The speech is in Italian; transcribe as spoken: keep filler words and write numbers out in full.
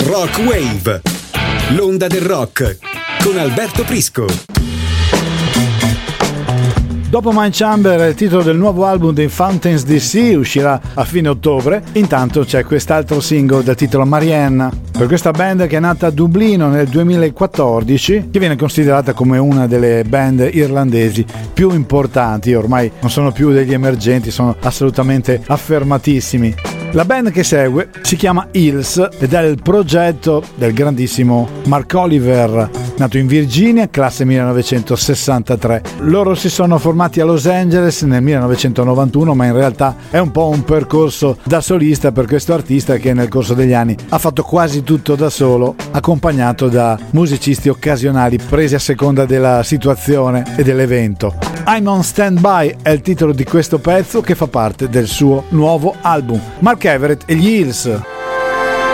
Rock Wave, l'onda del rock con Alberto Prisco. Dopo Mind Chamber, il titolo del nuovo album dei Fountains D C uscirà a fine ottobre. Intanto c'è quest'altro singolo dal titolo Marianne, per questa band che è nata a Dublino nel duemilaquattordici, che viene considerata come una delle band irlandesi più importanti. Ormai non sono più degli emergenti, sono assolutamente affermatissimi. La band che segue si chiama Hills ed è il progetto del grandissimo Mark Oliver, nato in Virginia, classe millenovecentosessantatré. Loro si sono formati a Los Angeles nel millenovecentonovantuno, ma in realtà è un po' un percorso da solista per questo artista che nel corso degli anni ha fatto quasi tutto da solo, accompagnato da musicisti occasionali presi a seconda della situazione e dell'evento. I'm on Standby è il titolo di questo pezzo che fa parte del suo nuovo album. Mark Everett e gli Hills.